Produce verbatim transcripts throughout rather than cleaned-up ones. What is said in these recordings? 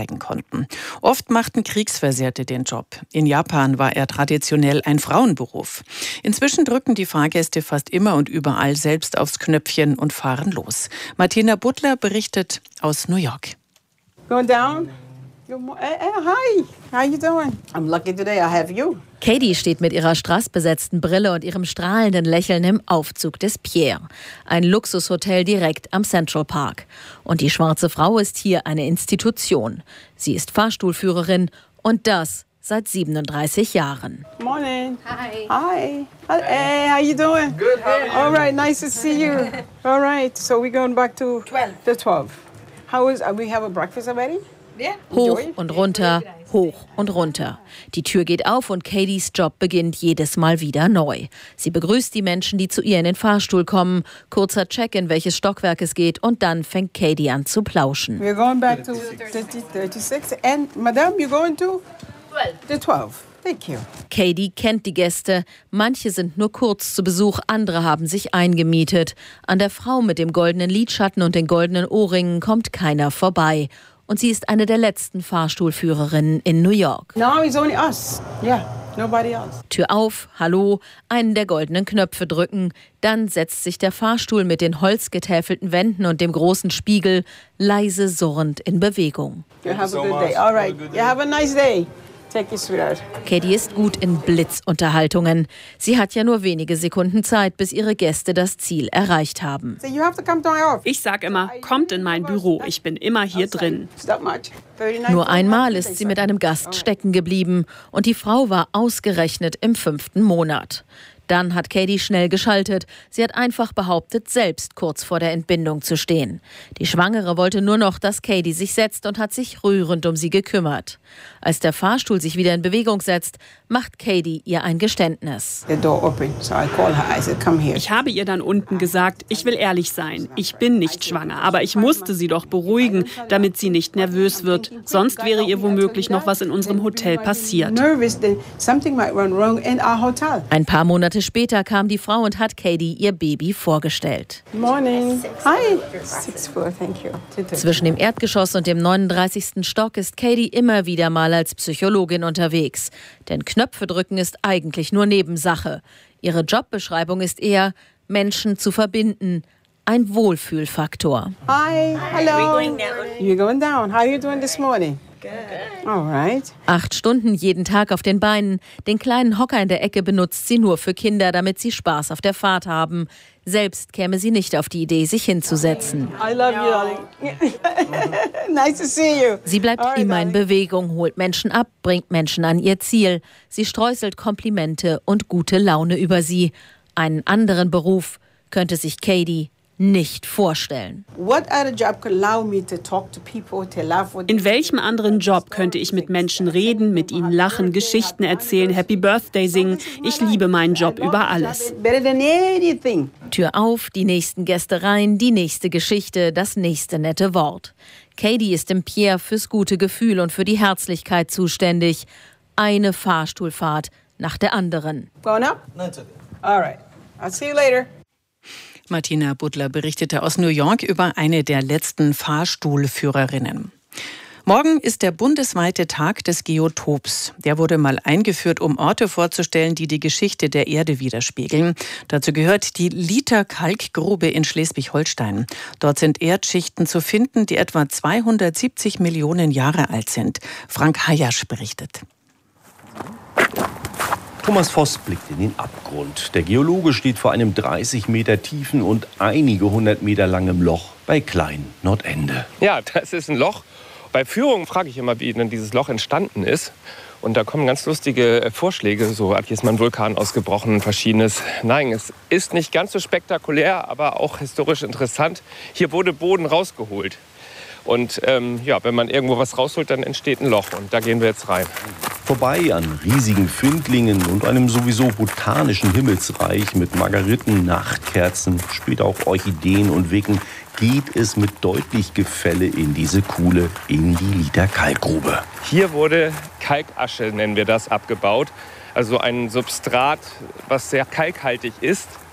einsteigen konnten. Oft machten Kriegsversehrte den Job. In Japan war er traditionell ein Frauenberuf. Inzwischen drücken die Fahrgäste fast immer und überall selbst aufs Knöpfchen und fahren los. Martina Butler berichtet aus New York. Going down. Hey, hi, how you doing? I'm lucky today I have you. Katie steht mit ihrer strassbesetzten Brille und ihrem strahlenden Lächeln im Aufzug des Pierre, ein Luxushotel direkt am Central Park. Und die schwarze Frau ist hier eine Institution. Sie ist Fahrstuhlführerin und das seit siebenunddreißig Jahren. Morning. Hi. Hi. Hey, how you doing? Good. How are you? All right, nice to see you. All right, so we're going back to twelve. The twelve. How is? Uh, we have a breakfast already? Hoch und runter, hoch und runter. Die Tür geht auf und Katies Job beginnt jedes Mal wieder neu. Sie begrüßt die Menschen, die zu ihr in den Fahrstuhl kommen. Kurzer Check, in welches Stockwerk es geht, und dann fängt Katie an zu plauschen. We're going back to thirty, thirty-six. And Madame, you're going to? twelve. The twelve. Thank you. Katie kennt die Gäste. Manche sind nur kurz zu Besuch, andere haben sich eingemietet. An der Frau mit dem goldenen Lidschatten und den goldenen Ohrringen kommt keiner vorbei. Und sie ist eine der letzten Fahrstuhlführerinnen in New York. No, it's only us. Yeah, nobody else. Tür auf, hallo, einen der goldenen Knöpfe drücken. Dann setzt sich der Fahrstuhl mit den holzgetäfelten Wänden und dem großen Spiegel leise surrend in Bewegung. You have a good day. All right. You have a nice day. Take it, sweetheart. Katie ist gut in Blitzunterhaltungen. Sie hat ja nur wenige Sekunden Zeit, bis ihre Gäste das Ziel erreicht haben. So you have to come to my office. Ich sag immer, kommt in mein Büro, ich bin immer hier drin. Nur einmal ist sie mit einem Gast stecken geblieben und die Frau war ausgerechnet im fünften Monat. Dann hat Katie schnell geschaltet. Sie hat einfach behauptet, selbst kurz vor der Entbindung zu stehen. Die Schwangere wollte nur noch, dass Katie sich setzt und hat sich rührend um sie gekümmert. Als der Fahrstuhl sich wieder in Bewegung setzt, macht Katie ihr ein Geständnis. Ich habe ihr dann unten gesagt, ich will ehrlich sein. Ich bin nicht schwanger, aber ich musste sie doch beruhigen, damit sie nicht nervös wird. Sonst wäre ihr womöglich noch was in unserem Hotel passiert. Ein paar Monate später kam die Frau und hat Katie ihr Baby vorgestellt. Morning. Hi. Six four, thank you. Zwischen dem Erdgeschoss und dem neununddreißigsten Stock ist Katie immer wieder mal als Psychologin unterwegs. Denn Knöpfe drücken ist eigentlich nur Nebensache. Ihre Jobbeschreibung ist eher, Menschen zu verbinden. Ein Wohlfühlfaktor. Hi. Hello. You're going down. How are you doing this morning? Alright. Acht Stunden jeden Tag auf den Beinen. Den kleinen Hocker in der Ecke benutzt sie nur für Kinder, damit sie Spaß auf der Fahrt haben. Selbst käme sie nicht auf die Idee, sich hinzusetzen. I love you, darling. Nice to see you. Sie bleibt Alright, immer in darling. Bewegung, holt Menschen ab, bringt Menschen an ihr Ziel. Sie streuselt Komplimente und gute Laune über sie. Einen anderen Beruf könnte sich Katie nicht vorstellen. In welchem anderen Job könnte ich mit Menschen reden, mit ihnen lachen, Geschichten erzählen, Happy Birthday singen? Ich liebe meinen Job über alles. Tür auf, die nächsten Gäste rein, die nächste Geschichte, das nächste nette Wort. Katie ist im Pierre fürs gute Gefühl und für die Herzlichkeit zuständig. Eine Fahrstuhlfahrt nach der anderen. Going up? All right. I'll see you later. Martina Butler berichtete aus New York über eine der letzten Fahrstuhlführerinnen. Morgen ist der bundesweite Tag des Geotops. Der wurde mal eingeführt, um Orte vorzustellen, die die Geschichte der Erde widerspiegeln. Dazu gehört die Liter-Kalkgrube in Schleswig-Holstein. Dort sind Erdschichten zu finden, die etwa zweihundertsiebzig Millionen Jahre alt sind. Frank Hayasch berichtet. Thomas Voss blickt in den Abgrund. Der Geologe steht vor einem dreißig Meter tiefen und einige hundert Meter langem Loch bei Klein-Nordende. Ja, das ist ein Loch. Bei Führungen frage ich immer, wie denn dieses Loch entstanden ist. Und da kommen ganz lustige Vorschläge, so hier ist mal ein Vulkan ausgebrochen, verschiedenes. Nein, es ist nicht ganz so spektakulär, aber auch historisch interessant. Hier wurde Boden rausgeholt. Und ähm, ja, wenn man irgendwo was rausholt, dann entsteht ein Loch. Und da gehen wir jetzt rein. Vorbei an riesigen Findlingen und einem sowieso botanischen Himmelsreich mit Margeriten, Nachtkerzen, später auch Orchideen und Wicken, geht es mit deutlich Gefälle in diese Kuhle, in die Liter-Kalkgrube. Hier wurde Kalkasche, nennen wir das, abgebaut. Also ein Substrat, was sehr kalkhaltig ist.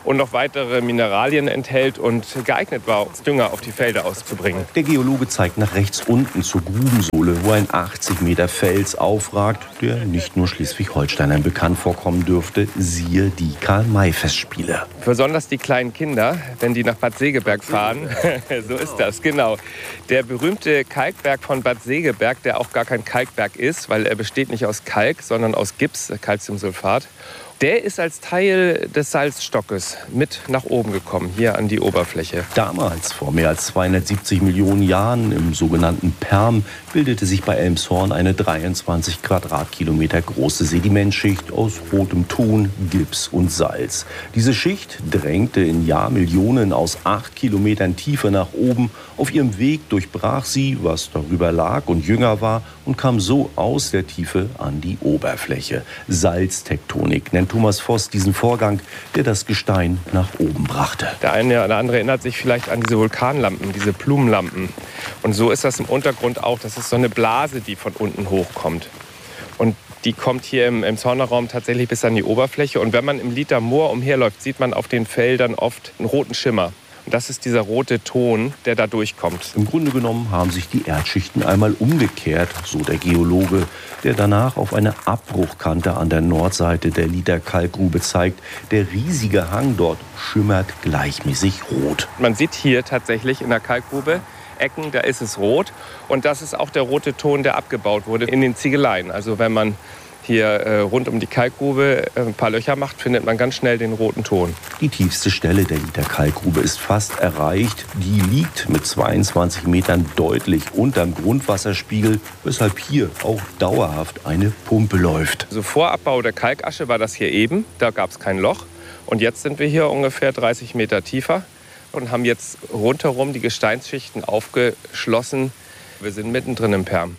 und noch weitere Mineralien enthält und geeignet war, als Dünger auf die Felder auszubringen. Der Geologe zeigt nach rechts unten zur Grubensohle, wo ein achtzig Meter Fels aufragt, der nicht nur Schleswig-Holsteinern bekannt vorkommen dürfte, siehe die Karl-May-Festspiele. Besonders die kleinen Kinder, wenn die nach Bad Segeberg fahren, so ist das, genau. Der berühmte Kalkberg von Bad Segeberg, der auch gar kein Kalkberg ist, weil er besteht nicht aus Kalk, sondern aus Gips, Calciumsulfat. Der ist als Teil des Salzstockes mit nach oben gekommen, hier an die Oberfläche. Damals, vor mehr als zweihundertsiebzig Millionen Jahren, im sogenannten Perm, bildete sich bei Elmshorn eine dreiundzwanzig Quadratkilometer große Sedimentschicht aus rotem Ton, Gips und Salz. Diese Schicht drängte in Jahrmillionen aus acht Kilometern Tiefe nach oben. Auf ihrem Weg durchbrach sie, was darüber lag und jünger war, und kam so aus der Tiefe an die Oberfläche. Salztektonik nennt Thomas Voss diesen Vorgang, der das Gestein nach oben brachte. Der eine oder andere erinnert sich vielleicht an diese Vulkanlampen, diese Blumenlampen. Und so ist das im Untergrund auch. Das ist so eine Blase, die von unten hochkommt. Und die kommt hier im Elmshorner Raum tatsächlich bis an die Oberfläche. Und wenn man im Liter Moor umherläuft, sieht man auf den Feldern oft einen roten Schimmer. Und das ist dieser rote Ton, der da durchkommt. Im Grunde genommen haben sich die Erdschichten einmal umgekehrt, so der Geologe, der danach auf eine Abbruchkante an der Nordseite der Liter Kalkgrube zeigt. Der riesige Hang dort schimmert gleichmäßig rot. Man sieht hier tatsächlich in der Kalkgrube Ecken, da ist es rot. Und das ist auch der rote Ton, der abgebaut wurde in den Ziegeleien. Also wenn man hier äh, rund um die Kalkgrube äh, ein paar Löcher macht, findet man ganz schnell den roten Ton. Die tiefste Stelle der Liter Kalkgrube ist fast erreicht. Die liegt mit zweiundzwanzig Metern deutlich unterm Grundwasserspiegel, weshalb hier auch dauerhaft eine Pumpe läuft. Also vor Abbau der Kalkasche war das hier eben, da gab es kein Loch. Und jetzt sind wir hier ungefähr dreißig Meter tiefer und haben jetzt rundherum die Gesteinsschichten aufgeschlossen. Wir sind mittendrin im Perm.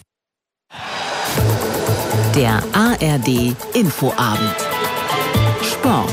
Der A R D Infoabend. Sport.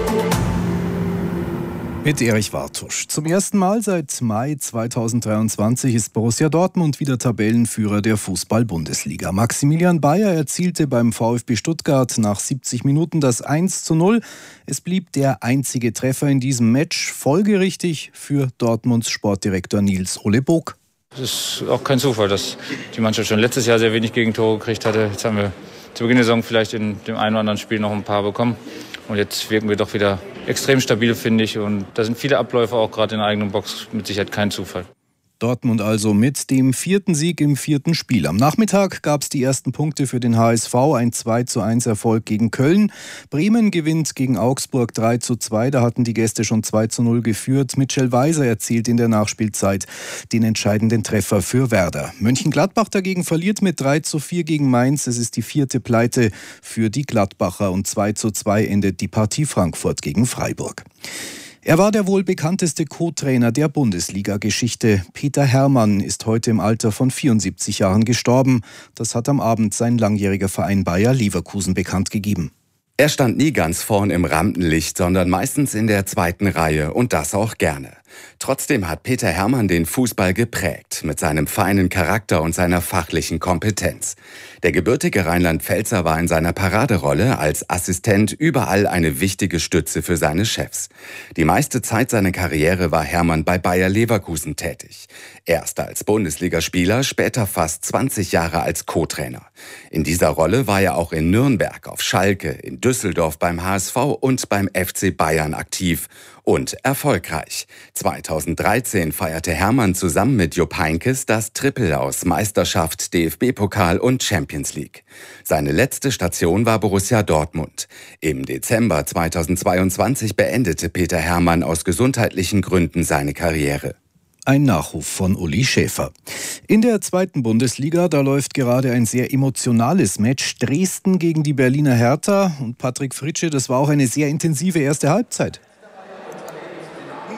Mit Erich Wartusch. Zum ersten Mal seit Mai zweitausenddreiundzwanzig ist Borussia Dortmund wieder Tabellenführer der Fußball-Bundesliga. Maximilian Bayer erzielte beim VfB Stuttgart nach siebzig Minuten das eins zu null. Es blieb der einzige Treffer in diesem Match. Folgerichtig für Dortmunds Sportdirektor Nils Ole Bock. Es ist auch kein Zufall, dass die Mannschaft schon letztes Jahr sehr wenig Gegentore gekriegt hatte. Jetzt haben wir zu Beginn der Saison vielleicht in dem einen oder anderen Spiel noch ein paar bekommen. Und jetzt wirken wir doch wieder extrem stabil, finde ich. Und da sind viele Abläufe auch gerade in der eigenen Box mit Sicherheit kein Zufall. Dortmund also mit dem vierten Sieg im vierten Spiel. Am Nachmittag gab es die ersten Punkte für den H S V, ein zwei zu eins Erfolg gegen Köln. Bremen gewinnt gegen Augsburg drei zu zwei, da hatten die Gäste schon zwei zu null geführt. Mitchell Weiser erzielt in der Nachspielzeit den entscheidenden Treffer für Werder. Mönchengladbach dagegen verliert mit drei zu vier gegen Mainz. Es ist die vierte Pleite für die Gladbacher und zwei zu zwei endet die Partie Frankfurt gegen Freiburg. Er war der wohl bekannteste Co-Trainer der Bundesliga-Geschichte. Peter Hermann ist heute im Alter von vierundsiebzig Jahren gestorben. Das hat am Abend sein langjähriger Verein Bayer Leverkusen bekannt gegeben. Er stand nie ganz vorn im Rampenlicht, sondern meistens in der zweiten Reihe und das auch gerne. Trotzdem hat Peter Hermann den Fußball geprägt, mit seinem feinen Charakter und seiner fachlichen Kompetenz. Der gebürtige Rheinland-Pfälzer war in seiner Paraderolle als Assistent überall eine wichtige Stütze für seine Chefs. Die meiste Zeit seiner Karriere war Hermann bei Bayer Leverkusen tätig. Erst als Bundesligaspieler, später fast zwanzig Jahre als Co-Trainer. In dieser Rolle war er auch in Nürnberg, auf Schalke, in Düsseldorf beim H S V und beim F C Bayern aktiv. Und erfolgreich. zweitausenddreizehn feierte Hermann zusammen mit Jupp Heynckes das Triple aus Meisterschaft, D F B-Pokal und Champions League. Seine letzte Station war Borussia Dortmund. Im Dezember zweitausendzweiundzwanzig beendete Peter Hermann aus gesundheitlichen Gründen seine Karriere. Ein Nachruf von Uli Schäfer. In der zweiten Bundesliga, da läuft gerade ein sehr emotionales Match. Dresden gegen die Berliner Hertha. Und Patrick Fritsche, das war auch eine sehr intensive erste Halbzeit.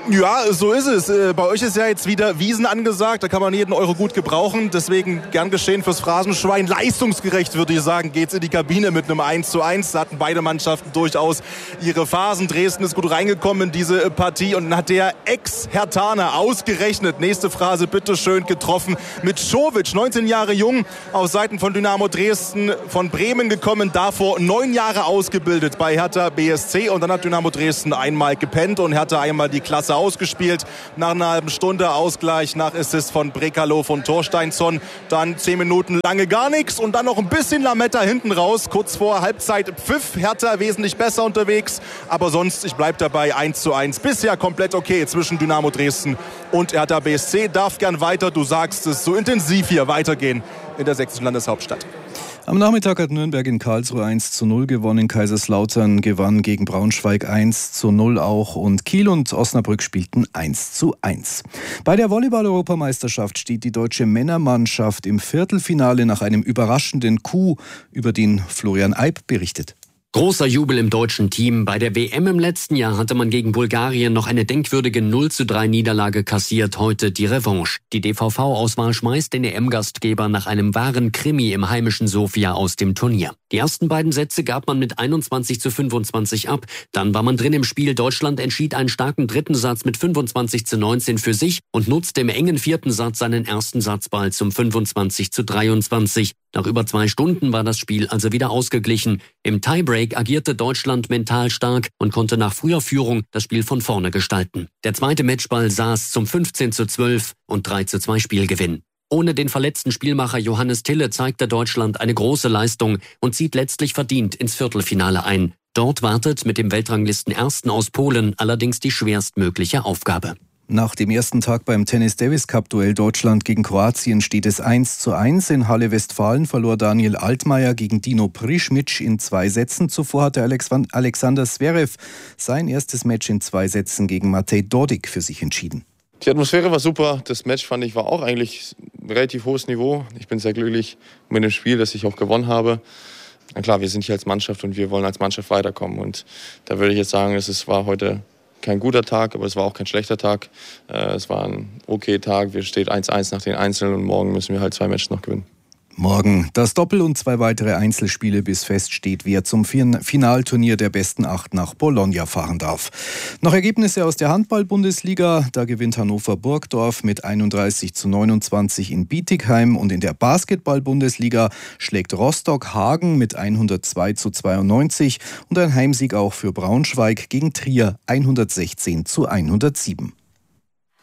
Ja, so ist es. Bei euch ist ja jetzt wieder Wiesen angesagt. Da kann man jeden Euro gut gebrauchen. Deswegen gern geschehen fürs Phrasenschwein. Leistungsgerecht, würde ich sagen, geht's in die Kabine mit einem eins zu eins. Da hatten beide Mannschaften durchaus ihre Phasen. Dresden ist gut reingekommen in diese Partie. Und dann hat der Ex-Hertaner ausgerechnet, nächste Phrase, bitteschön, getroffen, mit Czovic, neunzehn Jahre jung, auf Seiten von Dynamo Dresden, von Bremen gekommen, davor neun Jahre ausgebildet bei Hertha B S C. Und dann hat Dynamo Dresden einmal gepennt und Hertha einmal die Klasse ausgespielt. Nach einer halben Stunde Ausgleich nach Assist von Brekalo von Torsteinsson. Dann zehn Minuten lange gar nichts und dann noch ein bisschen Lametta hinten raus. Kurz vor Halbzeit Pfiff. Hertha wesentlich besser unterwegs. Aber sonst, ich bleibe dabei, eins zu eins. Bisher komplett okay zwischen Dynamo Dresden und Hertha B S C. Darf gern weiter, du sagst es, so intensiv hier weitergehen in der sächsischen Landeshauptstadt. Am Nachmittag hat Nürnberg in Karlsruhe eins zu null gewonnen. Kaiserslautern gewann gegen Braunschweig eins zu null auch. Und Kiel und Osnabrück spielten eins zu eins. Bei der Volleyball-Europameisterschaft steht die deutsche Männermannschaft im Viertelfinale nach einem überraschenden Coup, über den Florian Eib berichtet. Großer Jubel im deutschen Team. Bei der W M im letzten Jahr hatte man gegen Bulgarien noch eine denkwürdige null zu drei Niederlage kassiert. Heute die Revanche. Die D V V-Auswahl schmeißt den E M-Gastgeber nach einem wahren Krimi im heimischen Sofia aus dem Turnier. Die ersten beiden Sätze gab man mit einundzwanzig zu fünfundzwanzig ab. Dann war man drin im Spiel. Deutschland entschied einen starken dritten Satz mit fünfundzwanzig zu neunzehn für sich und nutzte im engen vierten Satz seinen ersten Satzball zum fünfundzwanzig zu dreiundzwanzig. Nach über zwei Stunden war das Spiel also wieder ausgeglichen. Im Tiebreak agierte Deutschland mental stark und konnte nach früher Führung das Spiel von vorne gestalten. Der zweite Matchball saß zum fünfzehn zu zwölf und drei zu zwei Spielgewinn. Ohne den verletzten Spielmacher Johannes Tille zeigte Deutschland eine große Leistung und zieht letztlich verdient ins Viertelfinale ein. Dort wartet mit dem Weltranglisten-Ersten aus Polen allerdings die schwerstmögliche Aufgabe. Nach dem ersten Tag beim Tennis-Davis-Cup-Duell Deutschland gegen Kroatien steht es eins zu eins. In Halle Westfalen verlor Daniel Altmaier gegen Dino Prischmic in zwei Sätzen. Zuvor hatte Alexander Zverev sein erstes Match in zwei Sätzen gegen Matej Dodik für sich entschieden. Die Atmosphäre war super. Das Match, fand ich, war auch eigentlich relativ hohes Niveau. Ich bin sehr glücklich mit dem Spiel, das ich auch gewonnen habe. Na klar, wir sind hier als Mannschaft und wir wollen als Mannschaft weiterkommen. Und da würde ich jetzt sagen, es war heute kein guter Tag, aber es war auch kein schlechter Tag. Es war ein okay Tag. Wir stehen eins eins nach den Einzelnen und morgen müssen wir halt zwei Matches noch gewinnen. Morgen das Doppel und zwei weitere Einzelspiele, bis feststeht, wer zum Finalturnier der besten acht nach Bologna fahren darf. Noch Ergebnisse aus der Handball-Bundesliga. Da gewinnt Hannover Burgdorf mit einunddreißig zu neunundzwanzig in Bietigheim. Und in der Basketball-Bundesliga schlägt Rostock Hagen mit hundertzwei zu zweiundneunzig. Und ein Heimsieg auch für Braunschweig gegen Trier hundertsechzehn zu hundertsieben.